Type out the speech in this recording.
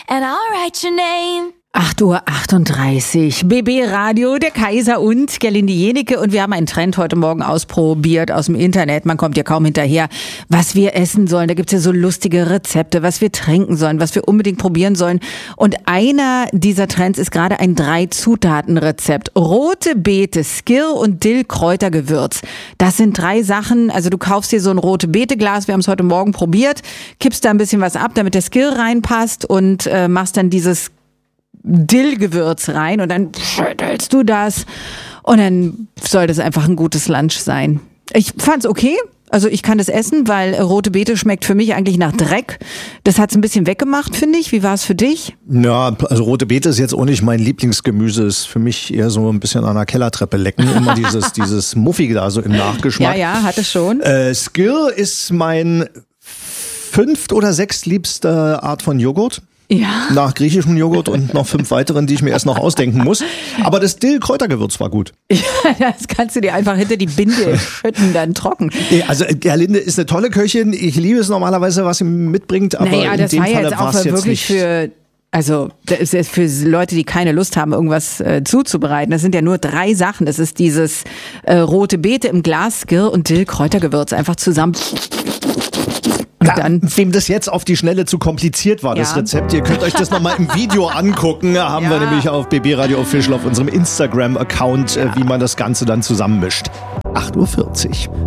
and I'll write your name. 8:38 Uhr, BB Radio, der Kaiser und Gerlinde Jenike. Und wir haben einen Trend heute Morgen ausprobiert aus dem Internet. Man kommt ja kaum hinterher, was wir essen sollen. Da gibt's ja so lustige Rezepte, was wir trinken sollen, was wir unbedingt probieren sollen. Und einer dieser Trends ist gerade ein 3-Zutaten-Rezept. Rote Beete, Skir und Dill-Kräutergewürz. Das sind 3 Sachen. Also du kaufst dir so ein rote Beete-Glas. Wir haben es heute Morgen probiert. Kippst da ein bisschen was ab, damit der Skir reinpasst und machst dann dieses Dillgewürz rein und dann schüttelst du das und dann soll das einfach ein gutes Lunch sein. Ich fand's okay. Also ich kann das essen, weil rote Beete schmeckt für mich eigentlich nach Dreck. Das hat's ein bisschen weggemacht, finde ich. Wie war es für dich? Ja, also rote Beete ist jetzt auch nicht mein Lieblingsgemüse. Ist für mich eher so ein bisschen an der Kellertreppe lecken. Immer dieses Muffige da so im Nachgeschmack. Ja, hat es schon. Skir ist mein 5. oder 6. liebste Art von Joghurt. Ja. Nach griechischem Joghurt und noch 5 weiteren, die ich mir erst noch ausdenken muss. Aber das Dill-Kräutergewürz war gut. Ja, das kannst du dir einfach hinter die Binde schütten, dann trocken. Also Gerlinde ist eine tolle Köchin. Ich liebe es normalerweise, was sie mitbringt. Aber in das dem war Falle jetzt auch war es jetzt wirklich nicht. Also das ist jetzt für Leute, die keine Lust haben, irgendwas zuzubereiten. Das sind ja nur 3 Sachen. Das ist dieses rote Beete im Glas, Skir und Dill-Kräutergewürz einfach zusammen. Und dann, wem das jetzt auf die Schnelle zu kompliziert war, das Rezept, ihr könnt euch das nochmal im Video angucken. Da haben wir nämlich auf BB Radio Official auf unserem Instagram-Account, wie man das Ganze dann zusammenmischt. 8:40 Uhr.